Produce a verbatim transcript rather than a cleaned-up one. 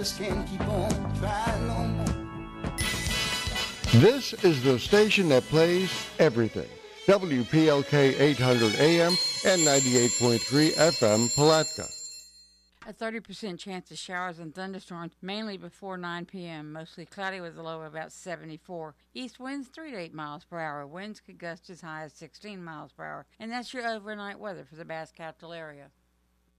just can't keep on trying no more. This is the station that plays everything. W P L K eight hundred A M and ninety-eight point three F M Palatka. A thirty percent chance of showers and thunderstorms, mainly before nine p.m. Mostly cloudy with a low of about seventy-four. East winds three to eight miles per hour. Winds could gust as high as sixteen miles per hour. And that's your overnight weather for the Bass Capital area.